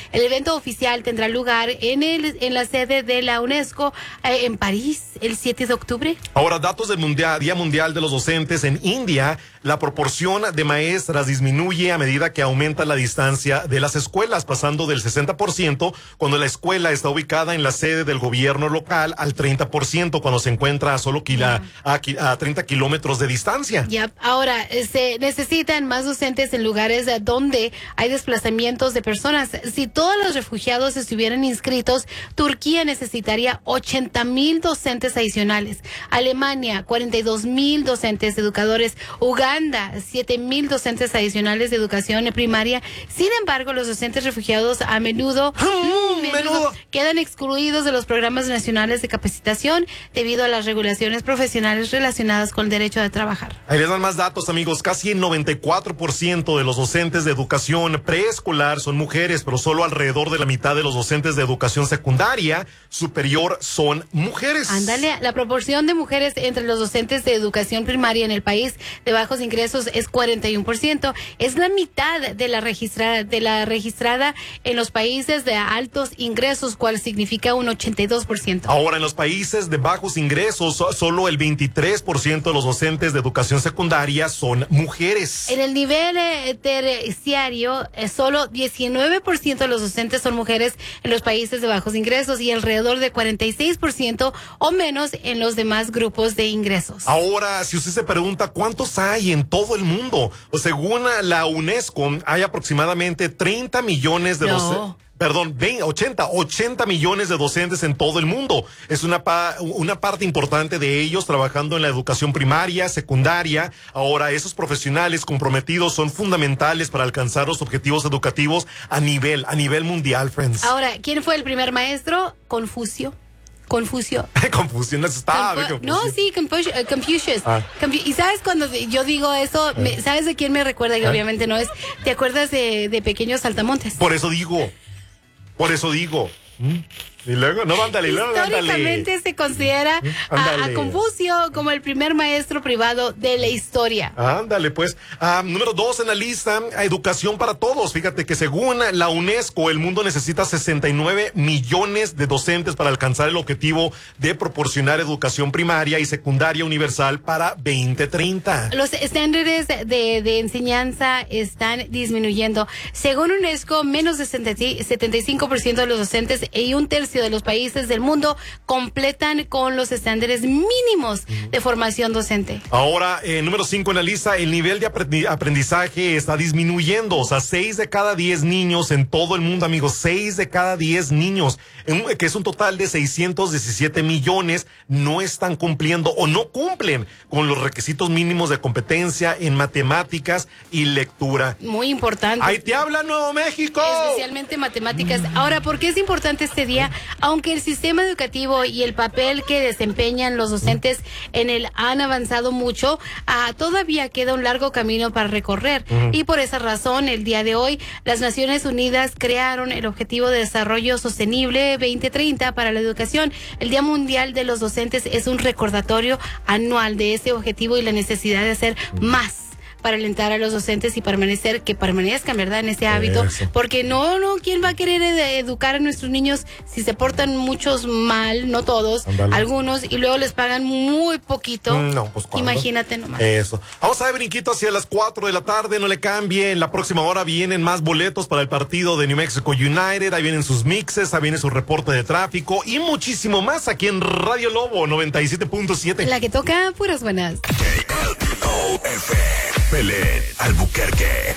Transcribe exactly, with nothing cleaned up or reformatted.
El evento oficial tendrá lugar en, el, en la sede de la UNESCO eh, en París el siete de octubre. Ahora, datos del mundial, Día Mundial de los Docentes. En India, la proporción de maestras disminuye a medida que aumenta la distancia de las escuelas, pasando del sesenta por ciento cuando la escuela está ubicada en la sede del gobierno local al treinta por ciento cuando se encuentra a solo quila, a, a treinta kilómetros de distancia. Ya, ahora se necesitan más docentes en lugares donde hay desplazamientos de personas. Si todos los refugiados estuvieran inscritos, Turquía necesitaría ochenta mil docentes adicionales. Alemania, cuarenta y dos mil docentes educadores. Uganda, siete mil docentes adicionales de educación primaria. Sin embargo, los docentes refugiados a menudo, mm, menudo, menudo quedan excluidos de los programas nacionales de capacitación debido a las regulaciones profesionales relacionadas con el derecho de trabajar. Ahí les dan más datos, amigos. Casi el noventa y cuatro por ciento de los docentes de educación preescolar son mujeres, pero solo alrededor de la mitad de los docentes de educación secundaria superior son mujeres. Ándale, la proporción de mujeres entre los docentes de educación primaria en el país de bajos ingresos es cuarenta y uno por ciento. Es la mitad de la registrada, de la registrada en los países de altos ingresos, cual significa un ochenta y dos por ciento. Ahora, en los países de bajos ingresos, solo el veintitrés por ciento de los docentes de educación secundaria son mujeres. En el nivel eh, terciario, eh, solo diecinueve por ciento de los docentes son mujeres en los países de bajos ingresos y alrededor de cuarenta y seis por ciento o menos en los demás grupos de ingresos. Ahora, si usted se pregunta cuántos hay en todo el mundo, pues según la UNESCO, hay aproximadamente treinta millones de no. docentes. Perdón, veinte, ochenta, ochenta millones de docentes en todo el mundo. Es una, pa, una parte importante de ellos trabajando en la educación primaria, secundaria. Ahora, esos profesionales comprometidos son fundamentales para alcanzar los objetivos educativos a nivel, a nivel mundial, friends. Ahora, ¿quién fue el primer maestro? Confucio. Confucio. Confusión estaba. Confu no, sí, Confucius. Uh, Confucius. Ah. Confu y sabes cuando yo digo eso, me, ¿sabes de quién me recuerda? Y obviamente no es. ¿Te acuerdas de, de Pequeños Saltamontes? Por eso digo. Por eso digo. ¿Mm? Y luego, no, ándale, luego, históricamente ándale. se considera a, a Confucio como el primer maestro privado de la historia. Ándale, pues. Ah, número dos en la lista, educación para todos. Fíjate que según la UNESCO, el mundo necesita sesenta y nueve millones de docentes para alcanzar el objetivo de proporcionar educación primaria y secundaria universal para veinte treinta. Los estándares de, de enseñanza están disminuyendo. Según UNESCO, menos de setenta y cinco por ciento de los docentes y un tercio de los países del mundo completan con los estándares mínimos de formación docente. Ahora, eh, número cinco en la lista, el nivel de aprendizaje está disminuyendo. O sea, seis de cada diez niños en todo el mundo, amigos, seis de cada diez niños, que es un total de seiscientos diecisiete millones, no están cumpliendo o no cumplen con los requisitos mínimos de competencia en matemáticas y lectura. Muy importante. ¡Ahí te habla Nuevo México! Especialmente matemáticas. Ahora, ¿por qué es importante este día? Aunque el sistema educativo y el papel que desempeñan los docentes en él han avanzado mucho, ah, todavía queda un largo camino para recorrer. Uh-huh. Y por esa razón, el día de hoy, las Naciones Unidas crearon el Objetivo de Desarrollo Sostenible veinte treinta para la educación. El Día Mundial de los Docentes es un recordatorio anual de ese objetivo y la necesidad de hacer más para alentar a los docentes y permanecer, que permanezcan, ¿verdad?, en ese hábito. Eso. Porque no, no, ¿quién va a querer ed educar a nuestros niños si se portan muchos mal, no todos, Andale. algunos, y luego les pagan muy poquito? No, pues ¿cuándo? Imagínate nomás. Eso. Vamos a ver, brinquito, hacia las cuatro de la tarde, no le cambie. En la próxima hora vienen más boletos para el partido de New Mexico United, ahí vienen sus mixes, ahí viene su reporte de tráfico y muchísimo más aquí en Radio Lobo noventa y siete punto siete. La que toca puras buenas. Belén, Albuquerque,